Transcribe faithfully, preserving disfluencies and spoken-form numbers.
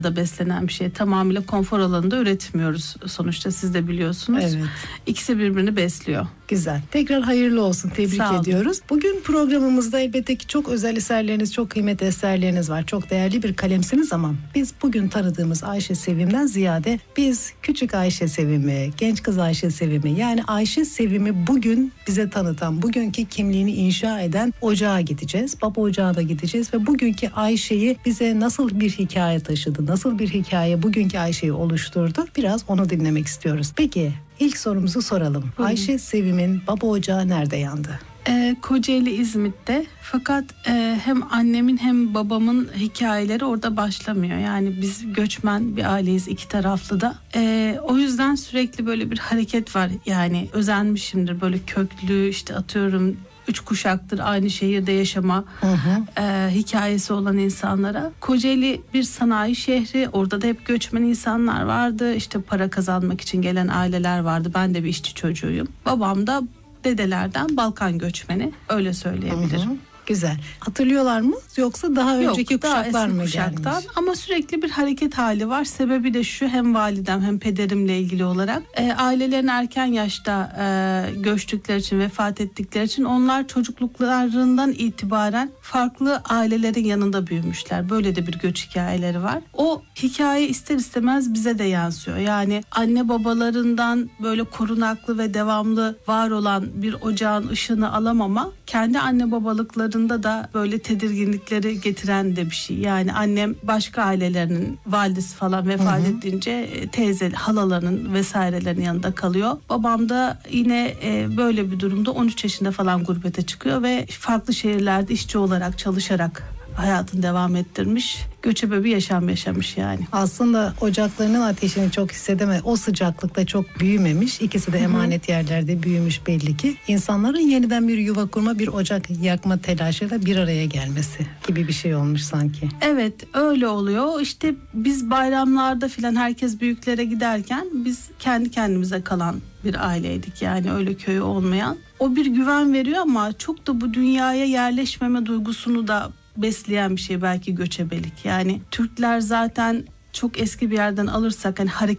da beslenen bir şey. Tamamıyla konfor alanında üretmiyoruz sonuçta, siz de biliyorsunuz. Evet. İkisi birbirini besliyor. Güzel. Tekrar hayırlı olsun. Tebrik Sağ olun. ediyoruz. Bugün programımızda elbette ki çok özel eserleriniz, çok kıymetli eserleriniz var. Çok değerli bir kalemsiniz ama biz bugün tanıdığımız Ayşe Sevim'den ziyade biz küçük Ayşe Sevim'i, genç kız Ayşe Sevim'i, yani Ayşe Sevim'i bugün bize tanıtan, bugünkü kimliğini inşa eden ocağa gideceğiz. Baba ocağına gideceğiz ve bugünkü Ayşe'yi bize nasıl bir hikaye taşıdı, nasıl bir hikaye bugünkü Ayşe'yi oluşturdu, biraz onu dinlemek istiyoruz. Peki ilk sorumuzu soralım. Hı. Ayşe Sevim'in baba ocağı nerede yandı? Ee, Kocaeli İzmit'te, fakat e, hem annemin hem babamın hikayeleri orada başlamıyor. Yani biz göçmen bir aileyiz, iki taraflı da. E, o yüzden sürekli böyle bir hareket var. Yani özenmişimdir böyle köklü, işte atıyorum üç kuşaktır aynı şehirde yaşama hı hı. E, hikayesi olan insanlara. Kocaeli bir sanayi şehri, orada da hep göçmen insanlar vardı. İşte para kazanmak için gelen aileler vardı. Ben de bir işçi çocuğuyum. Babam da dedelerden Balkan göçmeni, öyle söyleyebilirim. Hı hı. Güzel. Hatırlıyorlar mı? Yoksa daha önceki Yok, daha kuşaklar mı kuşaktan gelmiş? Ama sürekli bir hareket hali var. Sebebi de şu, hem validem hem pederimle ilgili olarak e, ailelerin erken yaşta e, göçtükleri için, vefat ettikleri için onlar çocukluklarından itibaren farklı ailelerin yanında büyümüşler. Böyle de bir göç hikayeleri var. O hikaye ister istemez bize de yansıyor. Yani anne babalarından böyle korunaklı ve devamlı var olan bir ocağın ışığını alamama, kendi anne babalıklarında da böyle tedirginlikleri getiren de bir şey. Yani annem başka ailelerinin validesi falan vefat hı hı. edince teyze, halalarının vesairelerin yanında kalıyor. Babam da yine e, böyle bir durumda on üç yaşında falan gurbete çıkıyor ve farklı şehirlerde işçi olarak çalışarak hayatını devam ettirmiş. Göçebe bir yaşam yaşamış yani. Aslında ocaklarının ateşini çok hissedemez. O sıcaklıkta çok büyümemiş. İkisi de emanet Hı-hı. yerlerde büyümüş belli ki. İnsanların yeniden bir yuva kurma, bir ocak yakma telaşıyla bir araya gelmesi gibi bir şey olmuş sanki. Evet, öyle oluyor. İşte biz bayramlarda filan herkes büyüklere giderken biz kendi kendimize kalan bir aileydik. Yani öyle köyü olmayan. O bir güven veriyor ama çok da bu dünyaya yerleşmeme duygusunu da besleyen bir şey belki göçebelik. Yani Türkler zaten çok eski bir yerden alırsak hani hareket